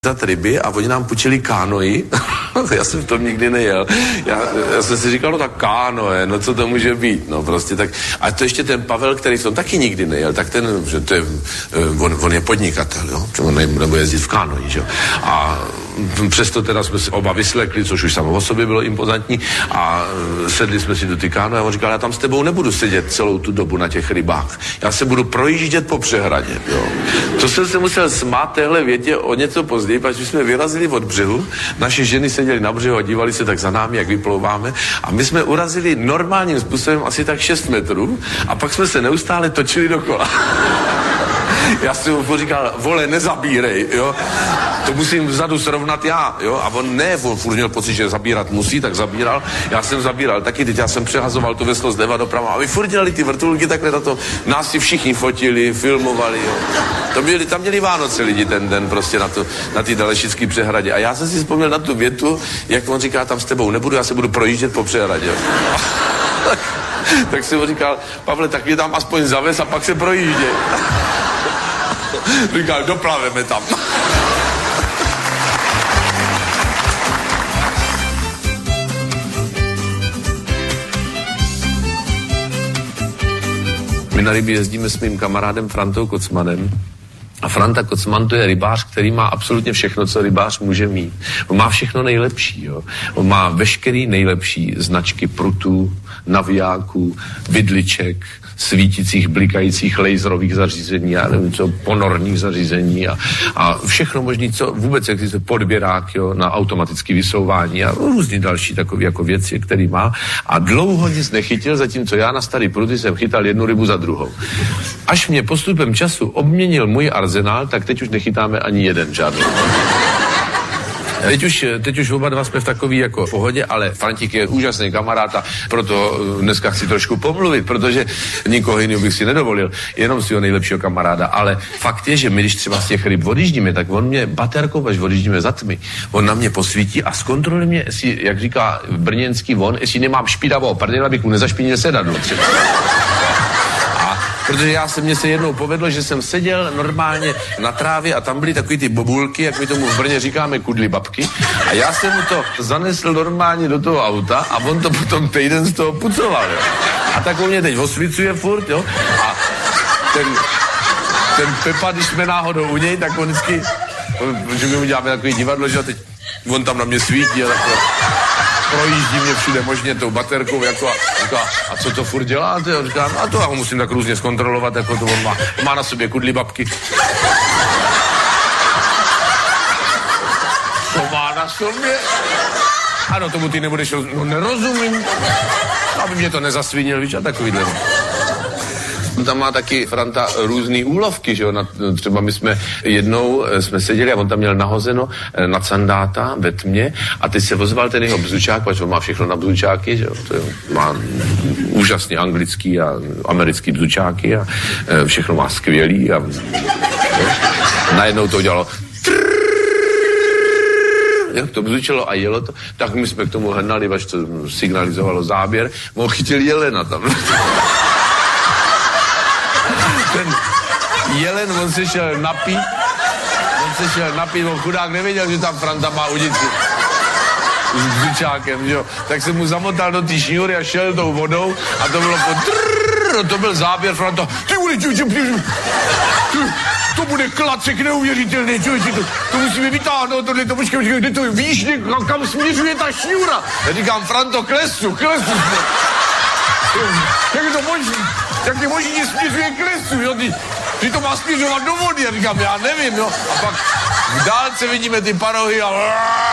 ryby a oni nám půjčili kánoji. Já jsem v tom nikdy nejel. Já jsem si říkal, no tak kánoe, no co to může být, no prostě tak. A to ještě ten Pavel, který v tom taky nikdy nejel, tak ten, že to je, on je podnikatel, jo, on nebude jezdit v kánoji, že jo. A přesto teda jsme se oba vyslekli, což už samo o sobě bylo impozantní a sedli jsme si do ty kánoje a on říkal, já tam s tebou nebudu sedět celou tu dobu na těch rybách. Já se budu projíždět po přehradě, jo. To jsem se musel smát téhle větě o něco později, protože jsme vyrazili od břehu, naše ženy seděly na břehu a dívali se tak za námi, jak vyplouváme a my jsme urazili normálním způsobem asi tak 6 metrů a pak jsme se neustále točili dokola. Já jsem mu říkal, vole, nezabírej, jo. To musím vzadu srovnat já, jo. A on furt měl pocit, že zabírat musí, tak zabíral. Já jsem zabíral taky, teď já jsem přehazoval to veslo zleva doprava. A my furt dělali ty vrtulky takhle na to. Nás si všichni fotili, filmovali, jo. Tam měli Vánoce lidi ten den prostě na ty Dalešický přehradě. A já jsem si vzpomněl na tu větu, jak on říká, tam s tebou nebudu, já se budu projíždět po přehradě, jo. Tak jsem mu říkal, Pavle, tak mě tam aspoň zavez a pak se projíždě. Říkal, doplaveme tam. My na ryby jezdíme s mým kamarádem Frantou Kocmanem. A Franta Kocman to je rybář, který má absolutně všechno, co rybář může mít. On má všechno nejlepší, jo. On má veškerý nejlepší značky prutů, navijáků, vidliček, svítících, blikajících laserových zařízení, já nevím co, ponorních zařízení a všechno možný, co vůbec existuje, podběrák, jo, na automatické vysouvání a různý další takové jako věci, který má. A dlouho nic nechytil, zatímco já na starý pruty jsem chytal jednu rybu za druhou. Až mě postupem času obměnil můj arzenál, tak teď už nechytáme ani jeden žádný. Teď už oba dva jsme v takový jako pohodě, ale Frantík je úžasný kamarád a proto dneska chci trošku pomluvit, protože nikoho jiného bych si nedovolil, jenom si ho nejlepšího kamaráda, ale fakt je, že my když třeba z těch ryb odjíždíme, tak on mě baterkou, až odjíždíme za tmy, on na mě posvítí a zkontroluje mě, jestli, jak říká brněnský von, jestli nemám špinavou prdel, abych mu nezašpinil sedadlo třeba. Protože mně se jednou povedlo, že jsem seděl normálně na trávě a tam byly takový ty bobulky, jak my tomu v Brně říkáme kudly babky. A já jsem mu to zanesl normálně do toho auta a on to potom týden z toho pucoval, jo. A tak on mě teď osvicuje furt, jo. A ten Pepa, když jsme náhodou u něj, tak on vždycky, že my uděláme takový divadlo, že teď on tam na mě svítí a takhle projíždí mě všude možně tou baterkou, jako a říká, a co to furt děláte? A říká, a to já ho musím tak různě zkontrolovat, jako to on má na sobě kudly babky. To má na sobě? Ano, tomu ty nebudeš, no nerozumím. Aby mě to nezasvinil, víš, a takovýhle. Tam má taky Franta různý úlovky, že jo, třeba my jsme jednou seděli a on tam měl nahozeno na sandáta ve tmě a teď se ozval ten jeho bzučák, protože on má všechno na bzučáky, že jo, má úžasně anglický a americký bzučáky a všechno má skvělý a najednou to udělalo jak to bzučilo a jelo to, tak my jsme k tomu hnali, až to signalizovalo záběr, on chytil jelena tam. Ten jelen, on se šel napít, on chudák nevěděl, že tam Franta má udici s bzučákem, že jo. Tak se mu zamotal do té šňůry a šel tou vodou a to bylo to byl záběr Franta. To bude klacek neuvěřitelný, to musíme vytáhnout, to počkej, kde to víš, kam směřuje ta šňůra? Já říkám, Franto, klesu. Jak je možný, že směřuje k lesu, jo, ty to má směřovat do vody, já říkám, já nevím, jo, a pak v dálce vidíme ty parohy a